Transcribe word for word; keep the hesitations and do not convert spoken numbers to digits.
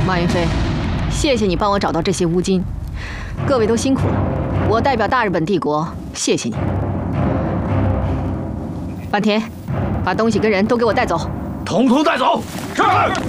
马云飞，谢谢你帮我找到这些乌金，各位都辛苦了，我代表大日本帝国谢谢你。坂田，把东西跟人都给我带走， 统统带走。是。